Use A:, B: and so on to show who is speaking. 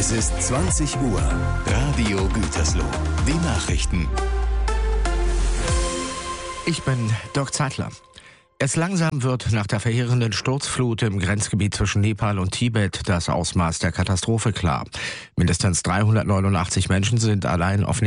A: Es ist 20 Uhr. Radio Gütersloh. Die Nachrichten.
B: Ich bin Dirk Zeitler. Erst langsam wird nach der verheerenden Sturzflut im Grenzgebiet zwischen Nepal und Tibet das Ausmaß der Katastrophe klar. Mindestens 389 Menschen sind allein auf